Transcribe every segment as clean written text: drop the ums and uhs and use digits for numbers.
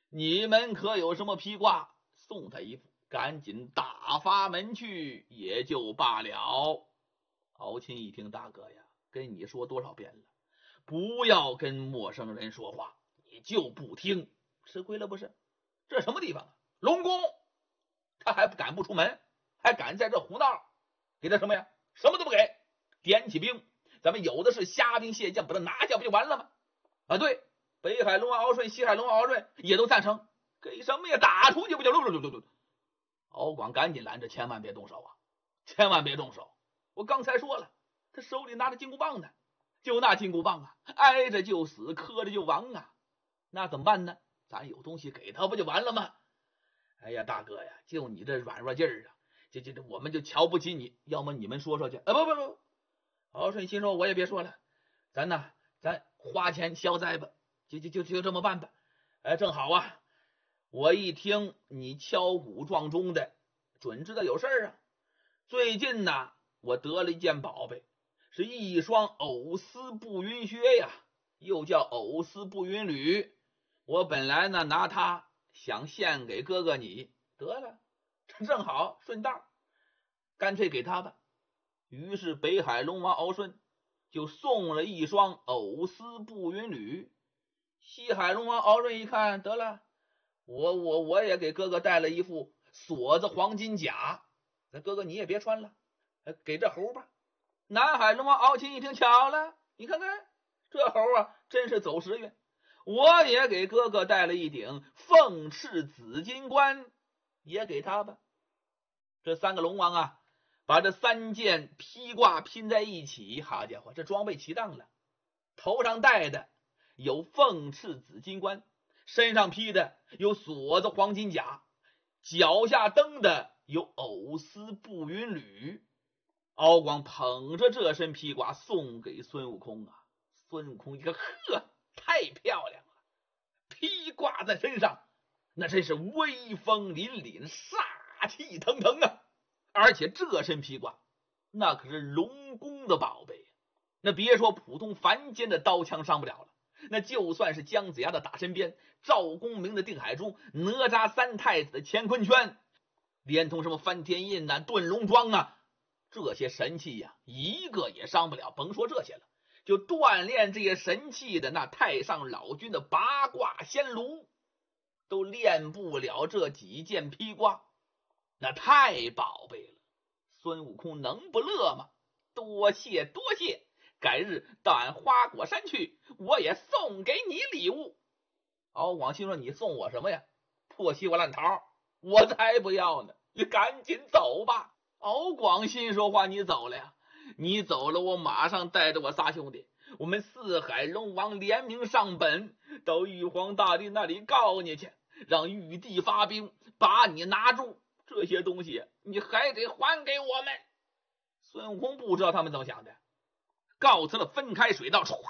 你们可有什么披挂？送他一副，赶紧打发门去，也就罢了。敖钦一听，大哥呀，跟你说多少遍了，不要跟陌生人说话，你就不听，吃亏了不是？这什么地方啊？龙宫，他还敢不出门，还敢在这胡闹？给他什么呀？什么都不给，点起兵，咱们有的是虾兵蟹将，把他拿下不就完了吗？啊，对，北海龙王敖顺、西海龙王敖润也都赞成，给什么呀？打出去不就敖广赶紧拦着，千万别动手啊，千万别动手！我刚才说了，他手里拿着金箍棒呢，就那金箍棒啊，挨着就死，磕着就亡啊，那怎么办呢？咱有东西给他不就完了吗？哎呀，大哥呀，就你这软弱劲儿啊，这我们就瞧不起你，要么你们说说去。不，敖顺心说，我也别说了，咱花钱消灾吧，就这么办吧。哎，正好啊，我一听你敲鼓撞钟的，准知道有事儿啊。最近呢，我得了一件宝贝，是一双藕丝步云靴呀，又叫藕丝步云履。我本来呢拿它想献给哥哥你，得了，这正好顺道，干脆给他吧。于是北海龙王敖顺就送了一双藕丝步云履。西海龙王敖润一看，得了，我也给哥哥带了一副锁子黄金甲，那哥哥你也别穿了，给这猴吧。南海龙王敖钦一听，巧了，你看看这猴啊，真是走时运，我也给哥哥带了一顶凤翅紫金冠，也给他吧。这三个龙王啊，把这三件披挂拼在一起，好家伙，这装备齐当了。头上戴的有凤翅紫金冠，身上披的有锁子黄金甲，脚下蹬的有藕丝步云履。敖广捧着这身披挂送给孙悟空啊，孙悟空一个呵，太漂亮了，披挂在身上那真是威风凛凛，煞气腾腾啊！而且这身披挂那可是龙宫的宝贝，那别说普通凡间的刀枪伤不了了，那就算是姜子牙的打神鞭，赵公明的定海珠，哪吒三太子的乾坤圈，连同什么翻天印啊、遁龙桩啊，这些神器呀，一个也伤不了。甭说这些了，就锻炼这些神器的那太上老君的八卦仙炉，都练不了这几件披挂，那太宝贝了。孙悟空能不乐吗？多谢多谢，改日到俺花果山去，我也送给你礼物。敖广心说，你送我什么呀？破西瓜烂桃，我才不要呢，你赶紧走吧。敖广心说话，你走了呀？你走了，我马上带着我仨兄弟，我们四海龙王联名上本，到玉皇大帝那里告你去，让玉帝发兵把你拿住，这些东西你还得还给我们。孙悟空不知道他们怎么想的，告辞了，分开水道，唰，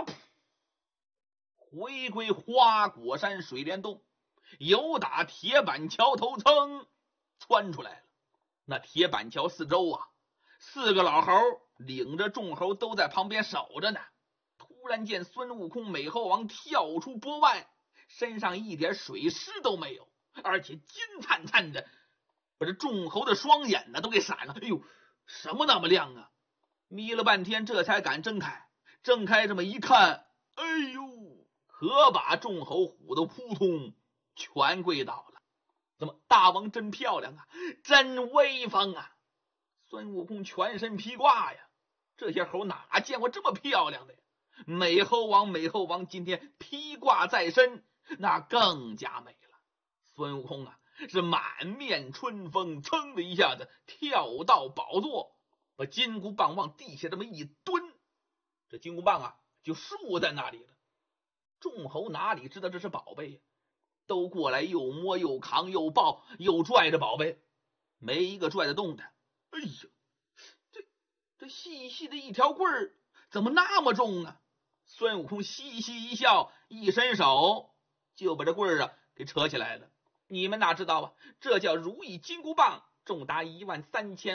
回归花果山水帘洞，由打铁板桥头噌窜出来了。那铁板桥四周啊，四个老猴领着众猴都在旁边守着呢。突然见孙悟空美猴王跳出波外，身上一点水湿都没有，而且金灿灿的，把这众猴的双眼呢都给闪了。哎呦，什么那么亮啊？眯了半天，这才敢睁开。睁开这么一看，哎呦，可把众猴唬得扑通全跪倒了。怎么大王真漂亮啊，真威风啊！孙悟空全身披挂呀，这些猴哪见过这么漂亮的呀？美猴王今天披挂在身，那更加美了。孙悟空啊，是满面春风，噌的一下子跳到宝座，把金箍棒往地下这么一蹲，这金箍棒啊就竖在那里了。众猴哪里知道这是宝贝呀，都过来又摸又扛又抱又拽着宝贝，没一个拽得动的。哎呀，这细细的一条棍儿怎么那么重呢？孙悟空嘻嘻一笑，一伸手就把这棍儿啊给扯起来了。你们哪知道啊，这叫如意金箍棒，重达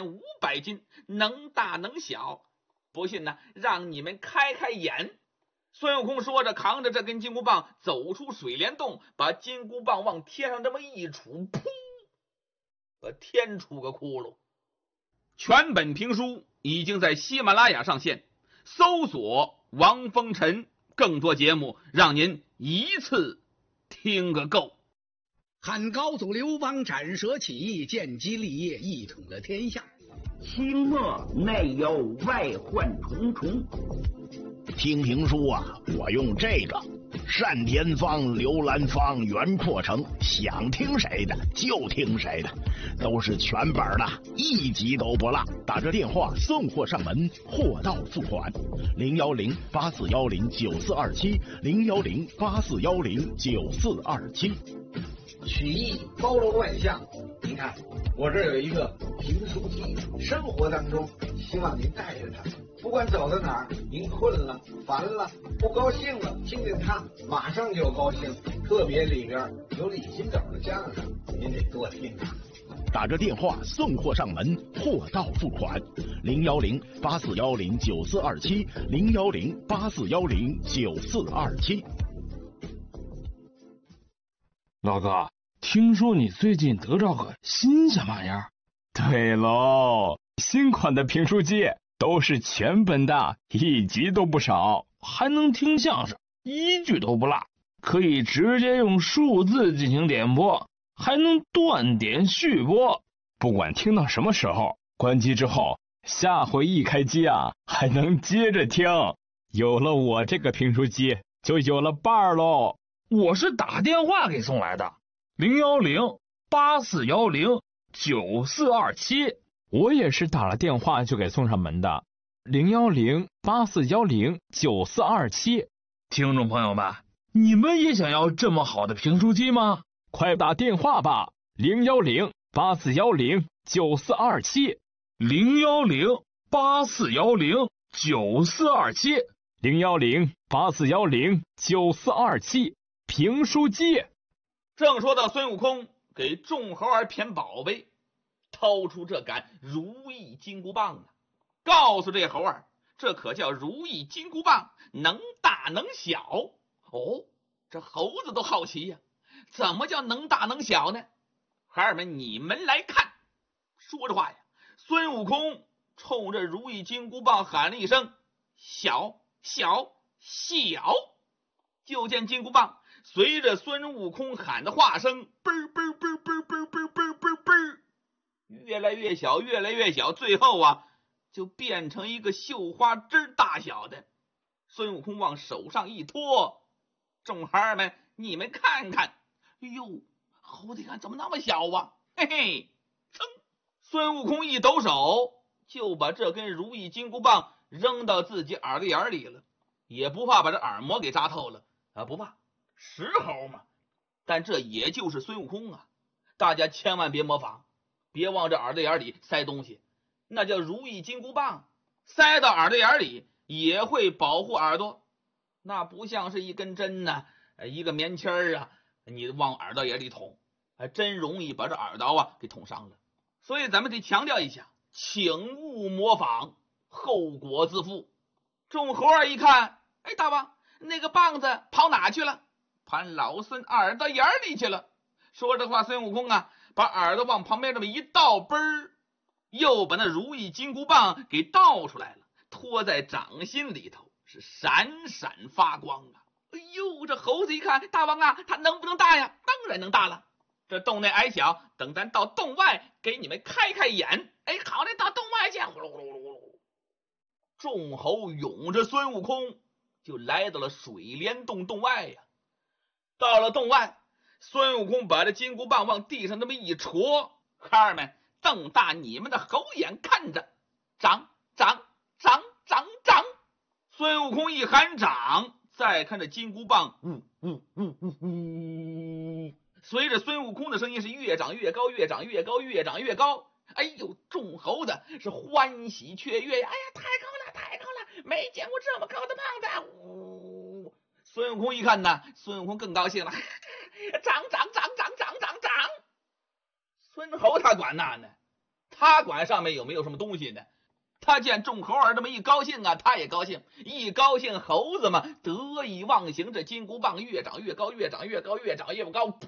13500斤，能大能小。不信呢，让你们开开眼。 孙悟空说着，扛着这根金箍棒走出水帘洞，把金箍棒往天上这么一杵，噗，把天出个窟窿。全本评书已经在喜马拉雅上线，搜索王风尘，更多节目让您一次听个够。 汉高祖刘邦斩蛇起义，建基立业，一统了天下。 清末内忧外患重重。 听评书啊，我用这个单田芳、刘兰芳、袁阔成，想听谁的就听谁的，都是全本的，一集都不落。打着电话送货上门，货到付款。010-8410-9427，010-8410-9427。 曲艺包罗万象，您看我这有一个评书机，生活当中希望您带着它，不管走到哪儿，您困了、烦了、不高兴了，听听它，马上就高兴。特别里边有李金斗的相声，您得多听啊。 打着电话送货上门，货到付款。010-8410-9427，010-8410-9427。 老哥，听说你最近得着个新鲜玩意儿？ 对喽，新款的评书机都是全本的，一集都不少， 还能听相声，一句都不落，可以直接用数字进行点播，还能断点续播。 不管听到什么时候，关机之后，下回一开机啊，还能接着听。有了我这个评书机，就有了伴儿喽。 我是打电话给送来的，010-8410-9427。 我也是打了电话就给送上门的，010-8410-9427。 听众朋友们，你们也想要这么好的评书机吗？ 快打电话吧，010-8410-9427， 010-8410-9427， 010-8410-9427。评书机。 正说到孙悟空给众猴儿谝宝贝，掏出这杆如意金箍棒啊，告诉这猴儿，这可叫如意金箍棒，能大能小。哦，这猴子都好奇呀，怎么叫能大能小呢？孩儿们，你们来看。说着话呀，孙悟空冲着如意金箍棒喊了一声：小小小！就见金箍棒随着孙悟空喊的话声，嘣嘣嘣嘣嘣嘣嘣嘣嘣，越来越小，越来越小，最后啊，就变成一个绣花枝大小的。孙悟空往手上一托，众孩儿们，你们看看，哎呦，猴子看怎么那么小啊？嘿嘿，噌！孙悟空一抖手，就把这根如意金箍棒扔到自己耳朵眼里了，也不怕把这耳膜给扎透了啊，不怕。石猴嘛，但这也就是孙悟空啊！大家千万别模仿，别往这耳朵眼里塞东西，那叫如意金箍棒，塞到耳朵眼里也会保护耳朵，那不像是一根针呢，一个棉签啊，你往耳朵眼里捅，还真容易把这耳朵啊给捅伤了。所以咱们得强调一下，请勿模仿，后果自负。众猴儿一看，哎，大王，那个棒子跑哪去了？盘老孙耳朵眼里去了。说这话，孙悟空啊，把耳朵往旁边这么一倒，嘣儿，又把那如意金箍棒给倒出来了，托在掌心里头，是闪闪发光啊！哎呦，这猴子一看，大王啊，他能不能大呀？当然能大了。这洞内矮小，等咱到洞外给你们开开眼。哎，好嘞，到洞外去！呼噜呼噜呼噜，众猴拥着孙悟空就来到了水帘洞洞外呀。到了洞外，孙悟空把这金箍棒往地上那么一戳，孩儿们瞪大你们的猴眼看着，长长长长长！孙悟空一喊长，再看这金箍棒，呜呜呜呜呜，随着孙悟空的声音是越长越高，越长越高，越长越高。哎呦，众猴子是欢喜雀跃呀！哎呀，太高了，太高了，没见过这么高的棒子！呜！孙悟空一看呢，孙悟空更高兴了，长长长长长长长！孙猴他管那呢，他管上面有没有什么东西呢？ 他见众猴儿这么一高兴啊，他也高兴，一高兴猴子嘛得意忘形，这金箍棒越长越高，越长越高，越长越高，噗，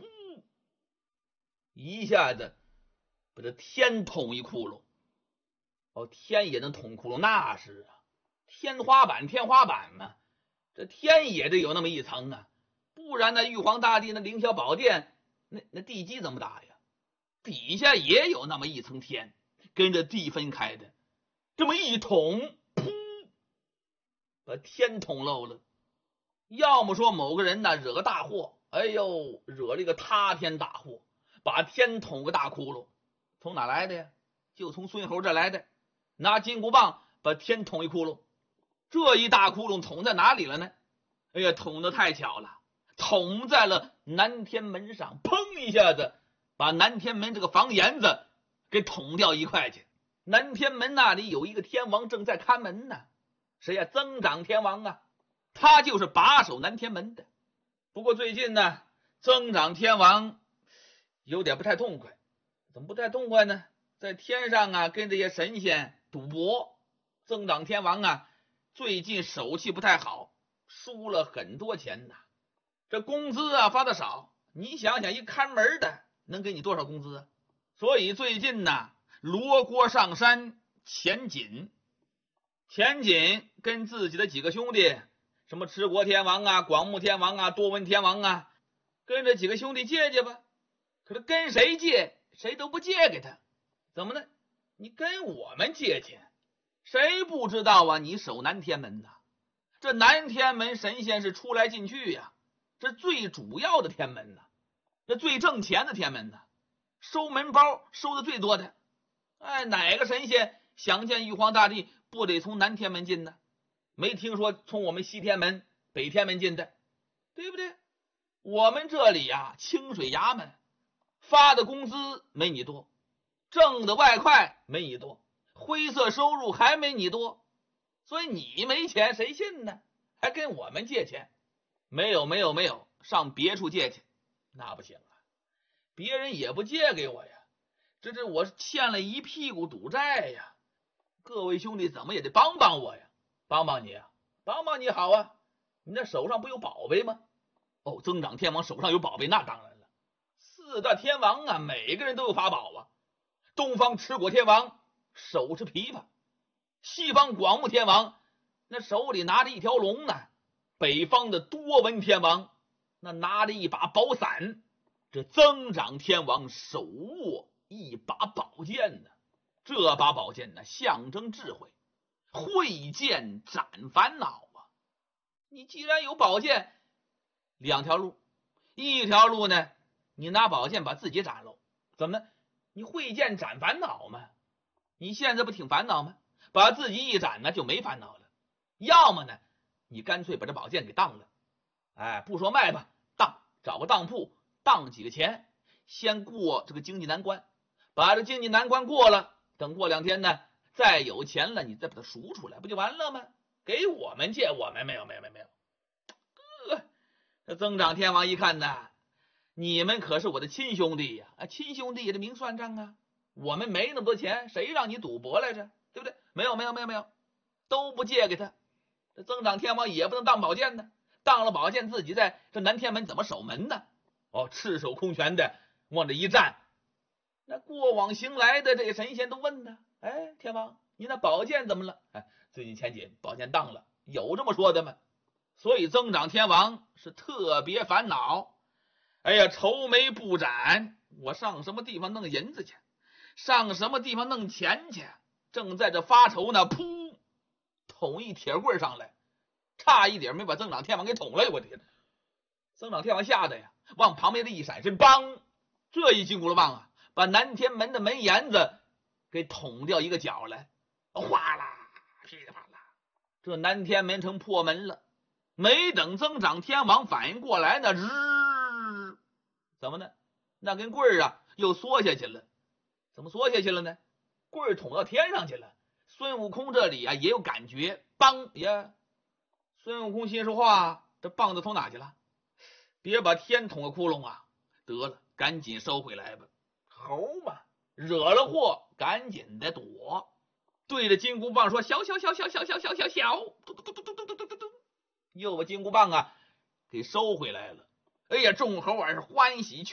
一下子把这天捅一窟窿。哦，天也能捅窟窿，那是啊，天花板嘛，这天也得有那么一层啊，不然那玉皇大帝那凌霄宝殿那地基怎么打呀？底下也有那么一层天，跟着地分开的，这么一捅，噗，把天捅漏了。要么说某个人呢惹个大祸，哎呦，惹了一个塌天大祸，把天捅个大窟窿。从哪来的呀？就从孙猴这来的，拿金箍棒把天捅一窟窿。这一大窟窿捅在哪里了呢？哎呀，捅得太巧了，捅在了南天门上，砰一下子把南天门这个房檐子给捅掉一块去。南天门那里有一个天王正在看门呢，谁呀？增长天王啊，他就是把守南天门的。不过最近呢，增长天王有点不太痛快。怎么不太痛快呢？在天上啊跟这些神仙赌博，增长天王啊最近手气不太好，输了很多钱呐。这工资啊发的少，你想想一看门的能给你多少工资啊？所以最近呢罗锅上山，钱紧跟自己的几个兄弟，什么持国天王啊、广目天王啊、多闻天王啊，跟这几个兄弟借吧。可是跟谁借谁都不借给他，怎么呢？你跟我们借钱，谁不知道啊？你守南天门呐，这南天门神仙是出来进去呀，这最主要的天门呐，这最挣钱的天门呐，收门包收的最多的。哎，哪个神仙想见玉皇大帝不得从南天门进呢？没听说从我们西天门、北天门进的，对不对？我们这里啊，清水衙门发的工资没你多，挣的外快没你多，灰色收入还没你多，所以你没钱谁信呢？还跟我们借钱？没有，上别处借去，那不行啊，别人也不借给我呀，这我欠了一屁股赌债呀。各位兄弟怎么也得帮帮我呀，帮帮你啊，帮帮你好啊，你那手上不有宝贝吗？哦，增长天王手上有宝贝，那当然了，四大天王啊，每个人都有法宝啊。东方持国天王手持琵琶，西方广目天王那手里拿着一条龙呢，北方的多闻天王那拿着一把宝伞，这增长天王手握一把宝剑呢。这把宝剑呢，象征智慧，慧剑斩烦恼啊。你既然有宝剑，两条路，一条路呢，你拿宝剑把自己斩喽，怎么呢？你慧剑斩烦恼吗？你现在不挺烦恼吗？把自己一斩呢，就没烦恼了。要么呢，你干脆把这宝剑给当了，哎，不说卖吧，当，找个当铺当几个钱，先过这个经济难关，把这经济难关过了，等过2天呢，再有钱了，你再把它赎出来，不就完了吗？给我们借，我们没有。这增长天王一看呢，你们可是我的亲兄弟呀，亲兄弟也得明算账啊。我们没那么多钱，谁让你赌博来着？对不对？没有，都不借给他。这增长天王也不能当宝剑呢，当了宝剑自己在这南天门怎么守门呢？哦，赤手空拳的往这一站，那过往行来的这些神仙都问呢，哎，天王，你那宝剑怎么了？哎，最近钱紧，宝剑当了，有这么说的吗？所以增长天王是特别烦恼。哎呀，愁眉不展，我上什么地方弄银子去？上什么地方弄钱去？正在这发愁呢，噗，捅一铁棍上来，差一点没把增长天王给捅了。我天！增长天王吓得呀，往旁边的一闪身，梆，这一金箍棒啊，把南天门的门檐子给捅掉一个角来，哗啦，噼里啪啦，这南天门成破门了。没等增长天王反应过来呢，怎么呢？那根棍儿啊又缩下去了。怎么缩下去了呢？棍儿捅到天上去了。孙悟空这里啊也有感觉，梆呀！孙悟空心说话，这棒子捅哪去了？别把天捅个窟窿啊！得了，赶紧收回来吧。猴嘛，惹了祸赶紧的躲。 对着金箍棒说：“小，又把金箍棒啊给收回来了。”哎呀，众猴儿是欢喜